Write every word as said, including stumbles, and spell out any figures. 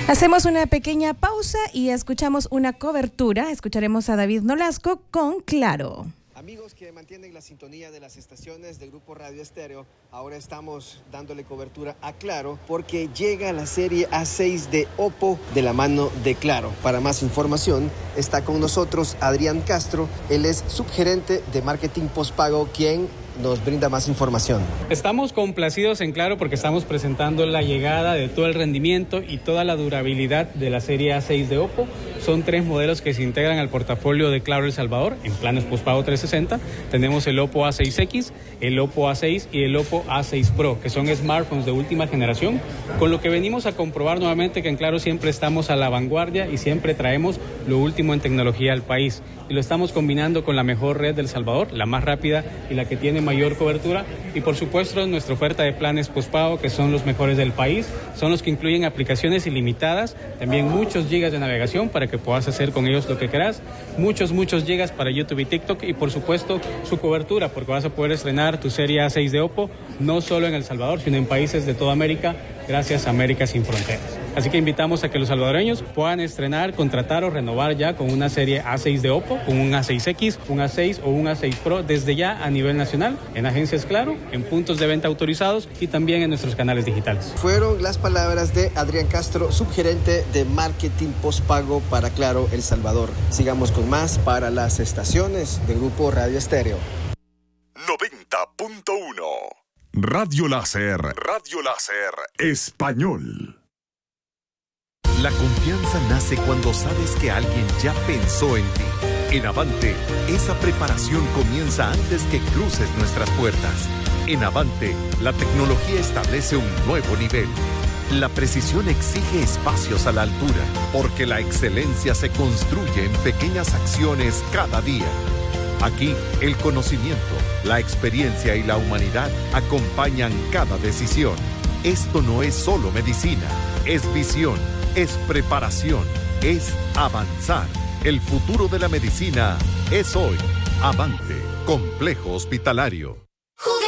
Hacemos una pequeña pausa y escuchamos una cobertura. Escucharemos a David Nolasco con Claro. Amigos que mantienen la sintonía de las estaciones del Grupo Radio Estéreo, ahora estamos dándole cobertura a Claro porque llega la serie A seis de Oppo de la mano de Claro. Para más información está con nosotros Adrián Castro, él es subgerente de marketing postpago, quien nos brinda más información. Estamos complacidos en Claro porque estamos presentando la llegada de todo el rendimiento y toda la durabilidad de la serie A seis de Oppo. Son tres modelos que se integran al portafolio de Claro El Salvador en planes postpago trescientos sesenta. Tenemos el Oppo A seis X, el Oppo A seis y el Oppo A seis Pro, que son smartphones de última generación, con lo que venimos a comprobar nuevamente que en Claro siempre estamos a la vanguardia y siempre traemos lo último en tecnología al país. Y lo estamos combinando con la mejor red del Salvador, la más rápida y la que tiene mayor cobertura. Y por supuesto nuestra oferta de planes postpago, que son los mejores del país, son los que incluyen aplicaciones ilimitadas, también muchos gigas de navegación para que puedas hacer con ellos lo que quieras, muchos, muchos gigas para YouTube y TikTok y por supuesto su cobertura, porque vas a poder estrenar tu serie A seis de Oppo no solo en El Salvador, sino en países de toda América, gracias a América Sin Fronteras. Así que invitamos a que los salvadoreños puedan estrenar, contratar o renovar ya con una serie A seis de Oppo, con un A seis X, un A seis o un A seis Pro desde ya a nivel nacional, en agencias Claro, en puntos de venta autorizados y también en nuestros canales digitales. Fueron las palabras de Adrián Castro, subgerente de marketing postpago para Claro El Salvador. Sigamos con más para las estaciones del Grupo Radio Estéreo. noventa punto uno Radio Láser, Radio Láser Español. La confianza nace cuando sabes que alguien ya pensó en ti. En Avante, esa preparación comienza antes que cruces nuestras puertas. En Avante, la tecnología establece un nuevo nivel. La precisión exige espacios a la altura, porque la excelencia se construye en pequeñas acciones cada día. Aquí, el conocimiento, la experiencia y la humanidad acompañan cada decisión. Esto no es solo medicina, es visión, es preparación, es avanzar. El futuro de la medicina es hoy. Avante, Complejo Hospitalario.